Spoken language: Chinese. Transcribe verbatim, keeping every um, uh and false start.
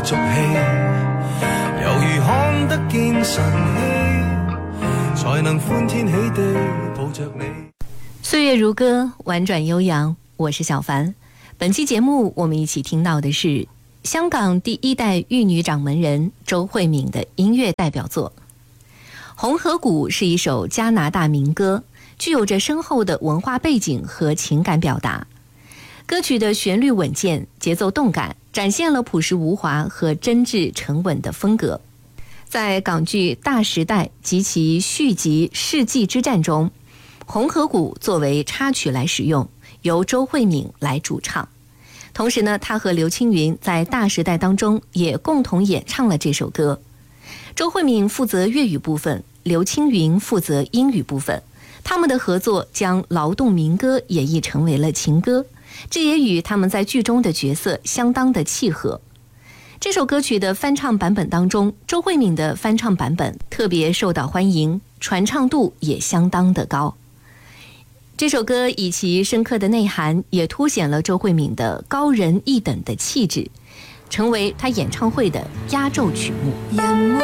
俗气，犹如看得见晨曦，才能欢天喜地抱着你。 岁月如歌，婉转悠扬，我是小凡。本期节目我们一起听到的是香港第一代玉女掌门人周慧敏的音乐代表作《红河谷》，是一首加拿大民歌，具有着深厚的文化背景和情感表达。歌曲的旋律稳健，节奏动感，展现了朴实无华和真挚沉稳的风格。在港剧《大时代》及其续集《世纪之战》中，红河谷作为插曲来使用，由周慧敏来主唱。同时呢，她和刘青云在《大时代》当中也共同演唱了这首歌。周慧敏负责粤语部分，刘青云负责英语部分。他们的合作将劳动民歌演绎成为了情歌，这也与他们在剧中的角色相当的契合。这首歌曲的翻唱版本当中，周慧敏的翻唱版本特别受到欢迎，传唱度也相当的高。这首歌以其深刻的内涵，也凸显了周慧敏的高人一等的气质，成为她演唱会的压轴曲目。